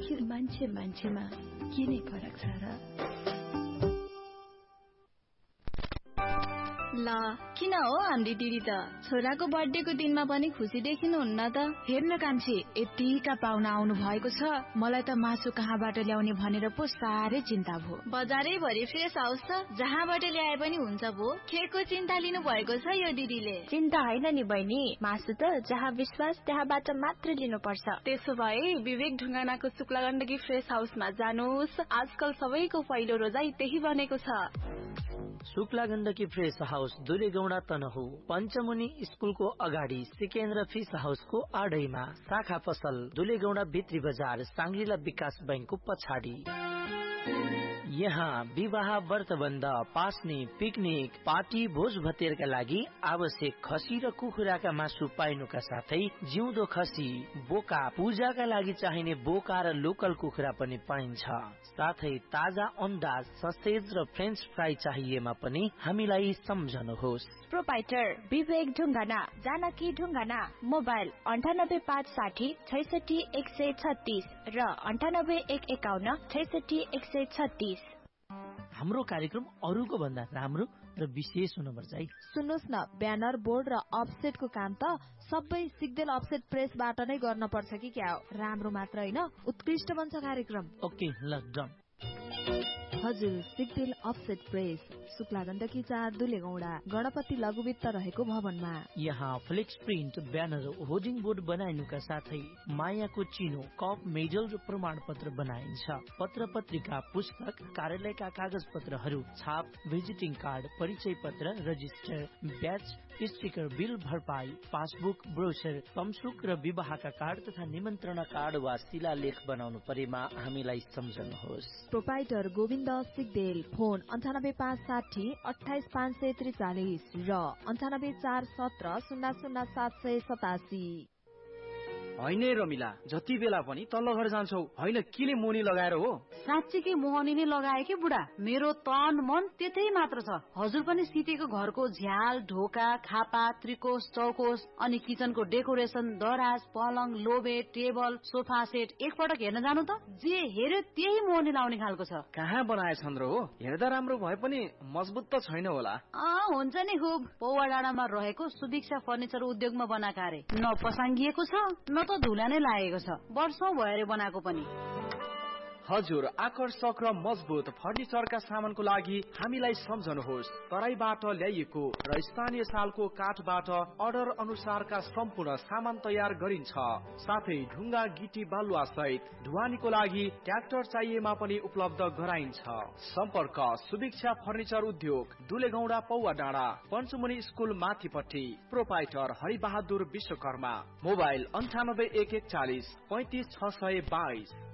आखिर मान्छेमा के नै फरक छ र? ल किन हो हाम्री दिदी त छोराको बर्थडेको दिनमा पनि खुसी देखिनुहुन्न त? हेर्न कान्छी, यतिका पाहुना आउनु भएको छ, मलाई त मासु कहाँबाट ल्याउने भनेर पो साह्रै चिन्ता भयो। बजारै भरि फ्रेस हाउस छ, जहाँबाट ल्याए पनि हुन्छ भो। केको चिन्ता लिनु भएको छ यो दिदीले? चिन्ता होइन नि बहिनी, मासु त जहाँ विश्वास त्यहाँबाट मात्र लिनुपर्छ। त्यसो भए विवेक ढुङ्गानाको शुक्ला गण्डकी फ्रेस हाउसमा जानुहोस्। आजकल सबैको पहिलो रोजाई त्यही बनेको छ। शुक्ला गण्डकी फ्रेस हाउस दुलेगौडा तनहु पञ्चमुनि स्कुलको अगाडि सिकेन्द्र फिस हाउसको आडैमा, शाखा पसल दुलेगौडा भित्री बजार सांग्रिला विकास बैंकको पछाडि। यहाँ विवाह, व्रतबन्ध, पास्ने, पिकनिक, पार्टी, भोज भतेरका लागि आवश्यक खसी र कुखुराका मासु पाइनुका साथै जिउँदो खसी, बोका, पूजाका लागि चाहिने बोका र लोकल कुखुरा पनि पाइन्छ। साथै ताजा अन्डा, ससेज र फ्रेन्च फ्राई चाहिएमा पनि हामीलाई सम्झनुहोस्। प्रोपाइटर विवेक ढुङ्गाना, जानकी ढुङ्गाना। मोबाइल 9856 66 136 र 98 151 66 136। हाम्रो कार्यक्रम अरूको भन्दा राम्रो र विशेष हुनुपर्छ है। सुन्नुहोस् न, ब्यानर, बोर्ड र अफसेटको काम त सबै सिग्देल अफसेट प्रेसबाट नै गर्न पर्छ कि क्या हो? राम्रो मात्र हैन, उत्कृष्ट बन्छ कार्यक्रम। ओके ल डन। हजुर, सिग्देल अफसेट प्रेस, शुक्ला गण्डकी 4 दुलेगौडा, गणपति लघुवित्त रहेको भवनमा। यहाँ flex print, banner, hoarding board बनाइनुका साथै मायाको चिनो, कप, मेडल र प्रमाण पत्र बनाइन्छ। पत्र पत्रिका, पुस्तक, कार्यालयका कागज पत्रहरू, छाप, भिजिटिङ कार्ड, परिचय पत्र, रजिस्टर, ब्याच, स्टिकर, बिल भरपाई, पासबुक, ब्रोचर, तमसुक र विवाहका कार्ड तथा निमन्त्रणा कार्ड वा शिलालेख बनाउनु परेमा हामीलाई सम्झनुहोस्। प्रोपाइटर गोविन्द सिग्देल, फोन 98560 28543 र 98417 00787। होइन रमिला, जति बेला पनि तल्लो घर जान्छौ, होइन किले मोनी लगाएर हो? साँच्चीकै मोहनी नै लगाए कि बुढा, मेरो तन मन त्यतै मात्र छ। हजुर पनि सितेको घरको झ्याल, ढोका, खापा, त्रिकोश, चौकोश अनि किचनको डेकोरेसन, दराज, पलङ, लोबे, टेबल, सोफा सेट एकपटक हेर्न जानु त। जे हेर्यो त्यही मोहनी लाउने खालको छ। कहाँ बनाएछन् र हो? हेर्दा राम्रो भए पनि मजबुत त छैन होला। हुन्छ नि खुब। पौवा डाँडामा रहेको सुभिक्षा फर्निचर उद्योगमा बनाएको अरे। न पसाङ्गिएको छ न त धुला नै लागेको छ। वर्षौं भयो अरे बनाएको पनि। हजुर, आकर्षक र मजबुत फर्निचरका सामानको लागि हामीलाई सम्झनुहोस्। तराईबाट ल्याइएको र स्थानीय सालको काठबाट अर्डर अनुसारका सम्पूर्ण सामान तयार गरिन्छ। साथै ढुङ्गा, गिटी, बालुवा सहित ढुवानीको लागि ट्र्याक्टर चाहिएमा पनि उपलब्ध गराइन्छ। सम्पर्क सुभिक्षा फर्निचर उद्योग, दुलेगौडा, पौवा डाँडा, पञ्चमुनि स्कुल माथिपट्टि। प्रोपाइटर हरिबहादुर विश्वकर्मा। मोबाइल 98 141 35 622।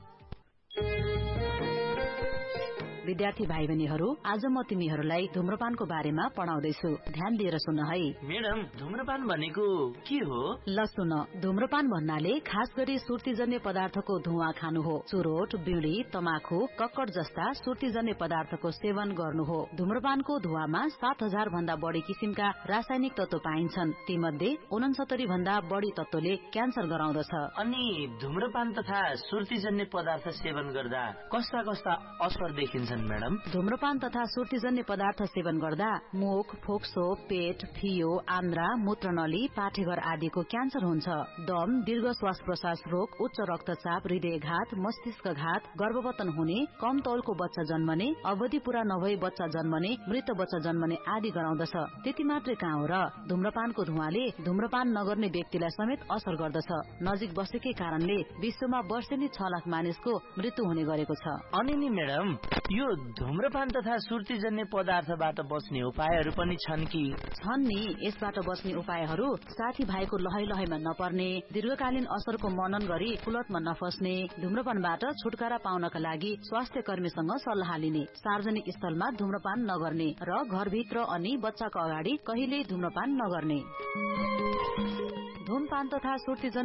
विद्यार्थी भाइ बहिनीहरू, आज म तिमीहरूलाई धूम्रपानको बारेमा पढाउँदैछु। ध्यान दिएर सुन है। मैडम, धूम्रपान भनेको के हो? ल सुन, धूम्रपान भन्नाले खास गरी सुर्तीजन्य पदार्थको धुवा खानु हो। चुरोट, बिडी, तमाखु, कक्कड जस्ता सुर्तीजन्य पदार्थको सेवन गर्नु हो। धूम्रपानको धुवामा 7000 भन्दा बढी किसिमका रासायनिक तत्व पाइन्छन्। ती मध्ये 69 भन्दा बढी तत्वले क्यान्सर गराउँदछ। अनि धूम्रपान तथा सुर्तीजन्य पदार्थ सेवन गर्दा कस्ता कस्ता असर देखिन्छ मैडम? धूम्रपान तथा सुर्तीजन्य पदार्थ सेवन गर्दा मुख, फोक्सो, पेट, फियो, आन्द्रा, मूत्रनली, पाठेघर आदिको क्यान्सर हुन्छ। दम, दीर्घ श्वास प्रश्वास रोग, उच्च रक्तचाप, हृदयघात, मस्तिष्कघात, गर्भवतन हुने, कम तौलको बच्चा जन्मने, अवधि पूरा नभई बच्चा जन्मने, मृत बच्चा जन्मने आदि गराउँदछ। त्यति मात्रै कहाँ हो र, धूम्रपानको धुवाले धूम्रपान नगर्ने व्यक्तिलाई समेत असर गर्दछ। नजिक बसेकै कारणले विश्वमा वर्षेनी 6 लाख मानिसको मृत्यु हुने गरेको छ। अनि नि मैडम, यो धूम्रपान तथा सुर्तीजन्य पदार्थबाट बच्ने उपायहरू पनि छन् कि? छन् नि। यसबाट बच्ने उपायहरू साथी भाइको लहै लहैमा नपर्ने, दीर्घकालीन असरको मनन गरी कुलतमा नफस्ने, धूम्रपानबाट छुटकारा पाउनका लागि स्वास्थ्य कर्मीसँग सल्लाह लिने, सार्वजनिक स्थलमा धूम्रपान नगर्ने र घरभित्र अनि बच्चाको अगाडि कहिल्यै धूम्रपान नगर्ने। धूमपान तथा सुर्तीजन्य